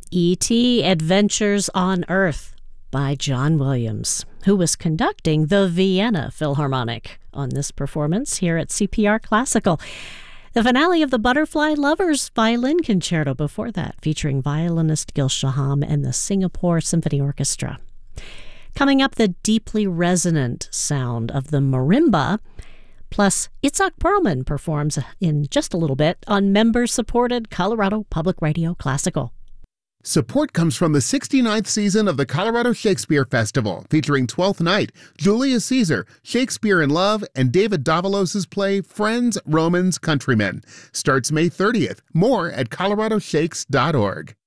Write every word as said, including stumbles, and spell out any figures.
E T Adventures on Earth by John Williams, who was conducting the Vienna Philharmonic on this performance here at C P R Classical. The finale of the Butterfly Lovers Violin Concerto before that, featuring violinist Gil Shaham and the Singapore Symphony Orchestra. Coming up, the deeply resonant sound of the marimba, plus Itzhak Perlman performs in just a little bit on member-supported Colorado Public Radio Classical. Support comes from the sixty-ninth season of the Colorado Shakespeare Festival, featuring Twelfth Night, Julius Caesar, Shakespeare in Love, and David Davalos' play Friends, Romans, Countrymen. Starts May thirtieth. More at colorado shakes dot org.